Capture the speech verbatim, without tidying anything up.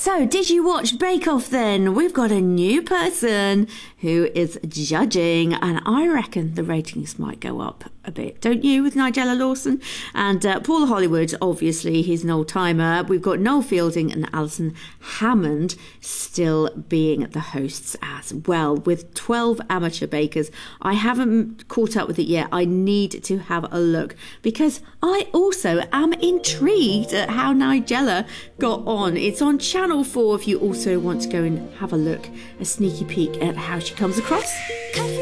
So, did you watch Bake Off then? We've got a new person who is judging, and I reckon the ratings might go up a bit, don't you, with Nigella Lawson? And uh, Paul Hollywood, obviously, he's an old-timer. We've got Noel Fielding and Alison Hammond still being the hosts as well, with twelve amateur bakers. I haven't caught up with it yet. I need to have a look, because I also am intrigued at how Nigella got on. It's on Channel four if you also want to go and have a look, a sneaky peek at how she comes across.